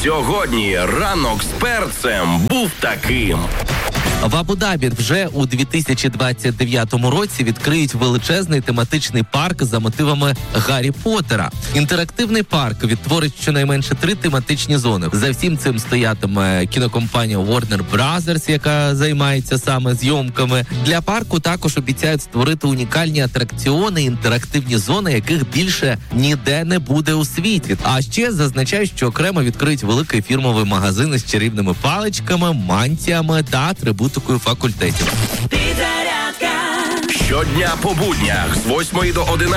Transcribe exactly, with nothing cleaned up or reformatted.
Сьогодні ранок з перцем був таким. В Абу-Дабі вже у дві тисячі двадцять дев'ятому році відкриють величезний тематичний парк за мотивами Гаррі Поттера. Інтерактивний парк відтворить щонайменше три тематичні зони. За всім цим стоятиме кінокомпанія Warner Brothers, яка займається саме зйомками. Для парку також обіцяють створити унікальні атракціони, інтерактивні зони, яких більше ніде не буде у світі. А ще зазначають, що окремо відкриють великий фірмовий магазин із чарівними паличками, мантіями та атрибутикою факультетів. Щодня по буднях з восьмої до одинадцятої